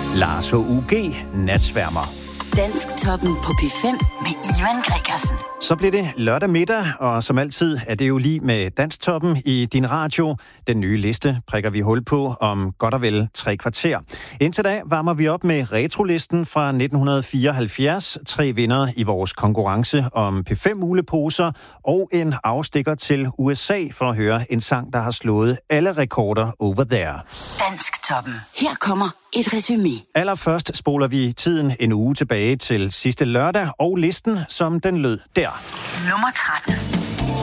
Lars og UG, Natsværmer. Dansktoppen på P5 med Ivan Gregersen. Så bliver det lørdag middag, og som altid er det jo lige med Dansktoppen i din radio. Den nye liste prikker vi hul på om godt og vel 3 kvarter. Indtil da varmer vi op med retrolisten fra 1974. 3 vinder i vores konkurrence om P5-muleposer og en afstikker til USA for at høre en sang, der har slået alle rekorder over there. Dansktoppen. Her kommer et resumé. Allerførst spoler vi tiden en uge tilbage til sidste lørdag, og listen, som den lød der. Nummer 13.